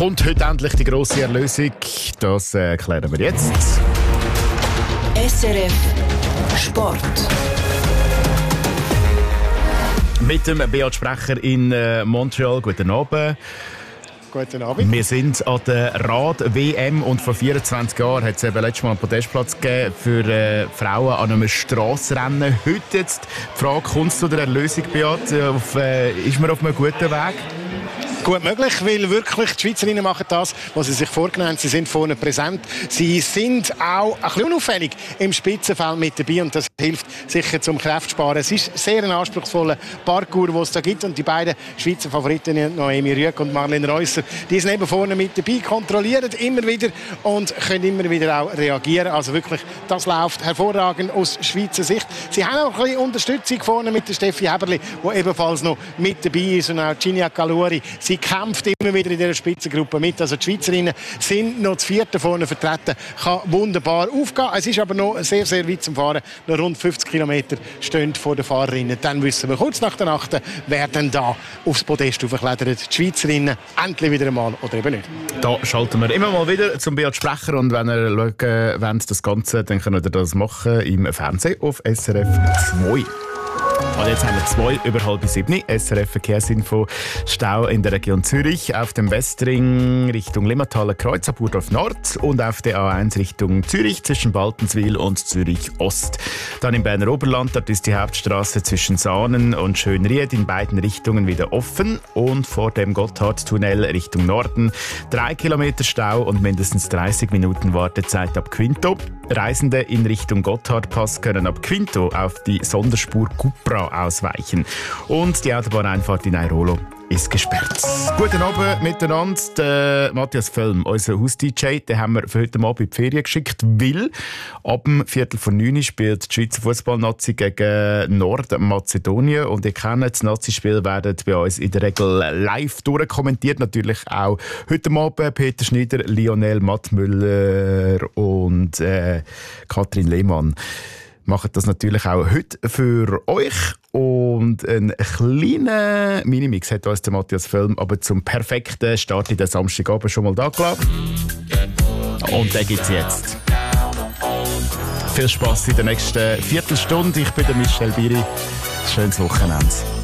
Kommt heute endlich die grosse Erlösung? Das klären wir jetzt. SRF Sport. Mit dem Beat Sprecher in Montreal. Guten Abend. Guten Abend. Wir sind an der Rad-WM und vor 24 Jahren hat es eben letztes Mal einen Podestplatz gegeben für Frauen an einem Strassenrennen. Heute jetzt die Frage, kommt es zu der Erlösung, Beat? Ist man auf einem guten Weg? Gut möglich, weil wirklich die Schweizerinnen machen das, was sie sich vorgenommen haben. Sie sind vorne präsent. Sie sind auch ein bisschen unauffällig im Spitzenfeld mit dabei und das hilft sicher zum Kräftsparen. Es ist sehr ein anspruchsvoller Parcours, den es da gibt und die beiden Schweizer Favoritinnen, Noemi Rüegg und Marlene Reusser, die sind eben vorne mit dabei, kontrollieren immer wieder und können immer wieder auch reagieren. Also wirklich, das läuft hervorragend aus Schweizer Sicht. Sie haben auch ein bisschen Unterstützung vorne mit der Steffi Heberli, die ebenfalls noch mit dabei ist, und auch Ginia Kaluri. Sie kämpft immer wieder in dieser Spitzengruppe mit. Also die Schweizerinnen sind noch das vierte vorne vertreten. Kann wunderbar aufgehen. Es ist aber noch sehr, sehr weit zum Fahren. Noch rund 50 Kilometer stehen vor den Fahrerinnen. Dann wissen wir kurz nach der Nacht, wer denn da aufs Podest aufklettert. Die Schweizerinnen endlich wieder einmal oder eben nicht. Da schalten wir immer mal wieder zum Beat Sprecher und wenn ihr schauen wollt, das Ganze, dann könnt ihr das machen im Fernsehen auf SRF 2. Und jetzt haben wir 2 über 6:30. SRF Verkehrsinfo. Stau in der Region Zürich auf dem Westring Richtung Limmathaler Kreuz ab Urdorf Nord und auf der A1 Richtung Zürich zwischen Baltenswil und Zürich Ost. Dann im Berner Oberland, dort ist die Hauptstraße zwischen Saanen und Schönried in beiden Richtungen wieder offen und vor dem Gotthardtunnel Richtung Norden 3 Kilometer Stau und mindestens 30 Minuten Wartezeit ab Quinto. Reisende in Richtung Gotthardpass können ab Quinto auf die Sonderspur Cupra ausweichen. Und die Autobahneinfahrt in Airolo ist gesperrt. Guten Abend miteinander. Der Matthias Völm, unser Haus-DJ, den haben wir für heute Abend in die Ferien geschickt, weil ab dem 8:45 spielt die Schweizer Fußballnazi gegen Nordmazedonien. Und ihr kennt das Nazi-Spiel, werden bei uns in der Regel live durchkommentiert. Natürlich auch heute Abend Peter Schneider, Lionel Mattmüller und Katrin Lehmann machen das natürlich auch heute für euch. Und einen kleinen Minimix hat uns der Matthias Völm aber zum perfekten Start in den Samstagabend schon mal da gelassen. Und den gibt es jetzt. Viel Spass in der nächsten Viertelstunde. Ich bin der Michel Biri. Schönes Wochenende.